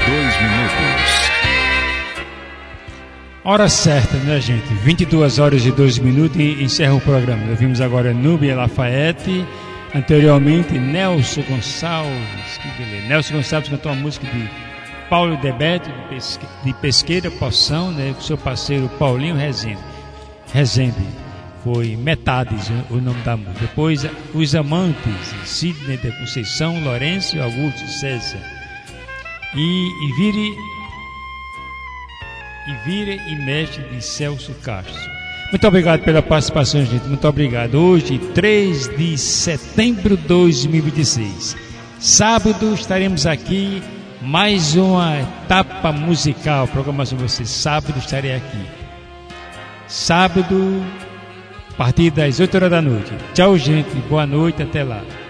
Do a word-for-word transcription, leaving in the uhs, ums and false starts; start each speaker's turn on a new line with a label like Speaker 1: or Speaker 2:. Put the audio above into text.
Speaker 1: dois minutos.
Speaker 2: Hora certa, né, gente? vinte e duas horas e dois minutos e encerra o programa. Nós vimos agora Núbia Lafayette, anteriormente Nelson Gonçalves. Que beleza. Nelson Gonçalves cantou uma música de Paulo Debeto, de, Pesque... de Pesqueira Poção, né, com seu parceiro Paulinho Rezende. Rezende. Foi Metades o nome da música. Depois, Os Amantes, Sidney da Conceição, Lourenço, Augusto César. E, e Vire... E Vira e Mexe de Celso Castro. Muito obrigado pela participação, gente. Muito obrigado. Hoje, três de setembro de dois mil e vinte e seis. Sábado estaremos aqui. Mais uma etapa musical. Programação para você. Sábado estarei aqui. Sábado, a partir das oito horas da noite. Tchau, gente. Boa noite. Até lá.